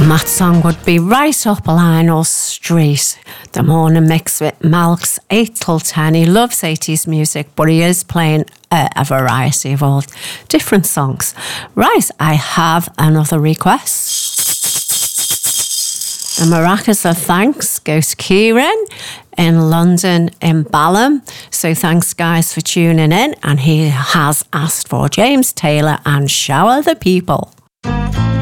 And that song would be right up Lionel Street. The morning mix with Malks, 8 till 10. He loves 80s music, but he is playing a variety of all different songs. Right, I have another request. The maracas of thanks go to Kieran in London in Balham. So thanks guys for tuning in, and he has asked for James Taylor and Shower the People.